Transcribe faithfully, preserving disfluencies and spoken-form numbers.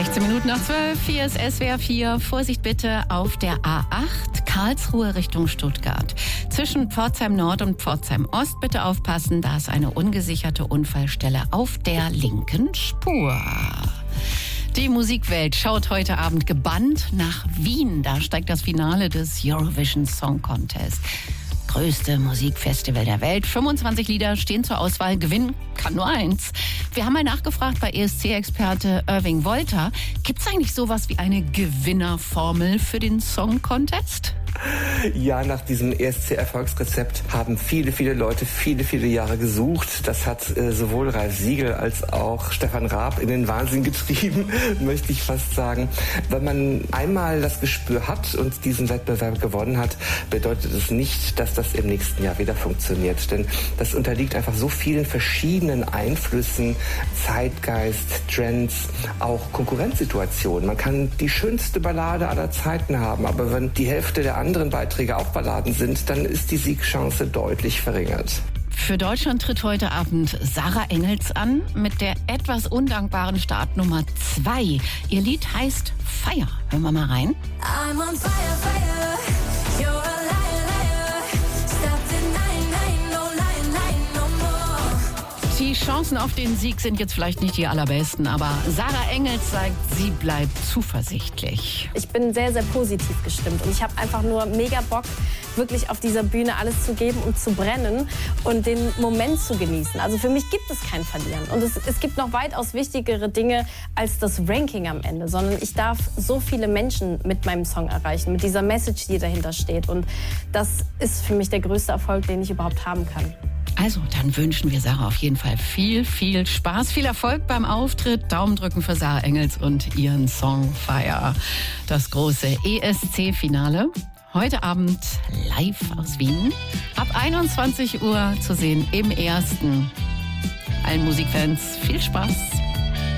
sechzehn Minuten nach zwölf, hier ist S W R vier. Vorsicht bitte auf der A acht, Karlsruhe Richtung Stuttgart. Zwischen Pforzheim Nord und Pforzheim Ost bitte aufpassen, da ist eine ungesicherte Unfallstelle auf der linken Spur. Die Musikwelt schaut heute Abend gebannt nach Wien. Da steigt das Finale des Eurovision Song Contest. Größte Musikfestival der Welt. fünfundzwanzig Lieder stehen zur Auswahl. Gewinnen kann nur eins. Wir haben mal nachgefragt bei E S C-Experte Irving Wolter. Gibt es eigentlich sowas wie eine Gewinnerformel für den Song Contest? Ja, nach diesem E S C-Erfolgsrezept haben viele, viele Leute viele, viele Jahre gesucht. Das hat äh, sowohl Ralf Siegel als auch Stefan Raab in den Wahnsinn getrieben, möchte ich fast sagen. Wenn man einmal das Gespür hat und diesen Wettbewerb gewonnen hat, bedeutet es nicht, dass das im nächsten Jahr wieder funktioniert. Denn das unterliegt einfach so vielen verschiedenen Einflüssen, Zeitgeist, Trends, auch Konkurrenzsituationen. Man kann die schönste Ballade aller Zeiten haben, aber wenn die Hälfte der anderen Beiträge auch Balladen sind, dann ist die Siegchance deutlich verringert. Für Deutschland tritt heute Abend Sarah Engels an mit der etwas undankbaren Startnummer zwei. Ihr Lied heißt Fire. Hören wir mal rein. I'm on fire, fire. You're a liar, liar. Stop denying, lying, no lying, lying no more. Die Chancen auf den Sieg sind jetzt vielleicht nicht die allerbesten, aber Sarah Engels sagt, sie bleibt zuversichtlich. Ich bin sehr, sehr positiv gestimmt und ich habe einfach nur mega Bock, wirklich auf dieser Bühne alles zu geben und zu brennen und den Moment zu genießen. Also für mich gibt es kein Verlieren und es, es gibt noch weitaus wichtigere Dinge als das Ranking am Ende, sondern ich darf so viele Menschen mit meinem Song erreichen, mit dieser Message, die dahinter steht, und das ist für mich der größte Erfolg, den ich überhaupt haben kann. Also, dann wünschen wir Sarah auf jeden Fall viel, viel Spaß, viel Erfolg beim Auftritt. Daumen drücken für Sarah Engels und ihren Song Fire. Das große E S C-Finale. Heute Abend live aus Wien. Ab einundzwanzig Uhr zu sehen im Ersten. Allen Musikfans viel Spaß.